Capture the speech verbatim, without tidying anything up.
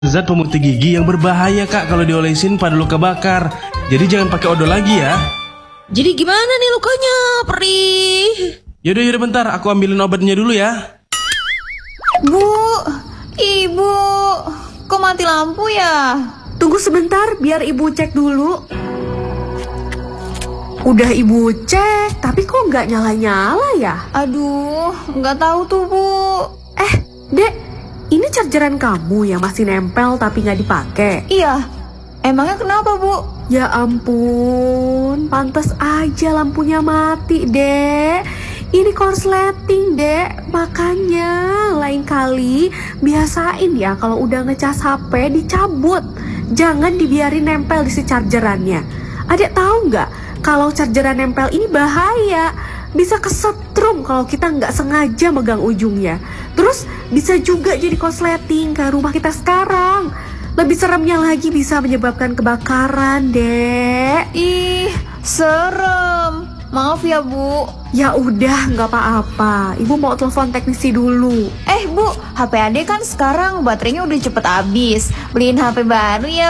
zat pemutih gigi yang berbahaya kak kalau diolesin pada luka bakar. Jadi jangan pakai odol lagi ya. Jadi gimana nih lukanya, perih? Yaudah yaudah bentar, aku ambilin obatnya dulu ya. Bu, ibu, kok mati lampu ya? Tunggu sebentar biar ibu cek dulu. Udah ibu cek, tapi kok nggak nyala-nyala ya? Aduh, nggak tahu tuh bu. Eh, Dek, ini chargeran kamu yang masih nempel tapi nggak dipakai. Iya, emangnya kenapa bu? Ya ampun, pantas aja lampunya mati, Dek. Ini korsleting, Dek. Makanya lain kali biasain ya kalau udah ngecas H P dicabut. Jangan dibiarin nempel di si chargerannya. Adek tahu nggak kalau chargeran nempel ini bahaya? Bisa kesetrum kalau kita nggak sengaja megang ujungnya. Terus bisa juga jadi korsleting kayak rumah kita sekarang. Lebih seremnya lagi bisa menyebabkan kebakaran, Dek. Ih, serem. Maaf ya bu. Ya udah, nggak apa-apa. Ibu mau telepon teknisi dulu. Eh bu, H P adek kan sekarang baterainya udah cepet habis. Beliin H P baru ya